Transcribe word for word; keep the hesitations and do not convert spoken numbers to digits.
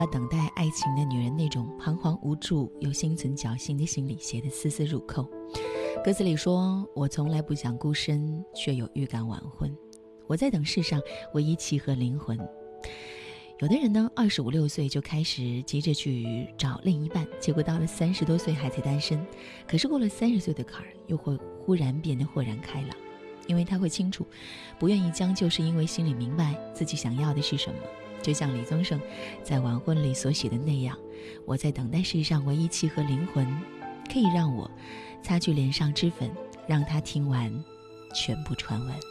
等待爱情的女人那种彷徨无助又心存侥幸的心理写得丝丝入扣。歌词里说，我从来不想孤身，却有预感晚婚，我在等世上唯一契合灵魂。有的人呢，二十五六岁就开始急着去找另一半，结果到了三十多岁还在单身。可是过了三十岁的坎儿，又会忽然变得豁然开朗，因为他会清楚，不愿意将就是因为心里明白自己想要的是什么。就像李宗盛在晚婚里所写的那样，我在等待世上唯一契合灵魂，可以让我擦去脸上脂粉，让他听完全部传闻。